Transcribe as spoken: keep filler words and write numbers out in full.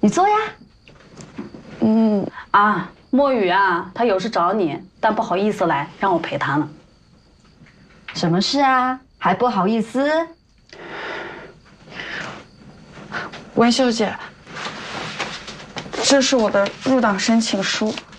你坐呀。 嗯啊，墨雨啊，他有事找你，但不好意思来，让我陪他呢。 什么事啊？还不好意思？ 文秀姐，这是我的入党申请书。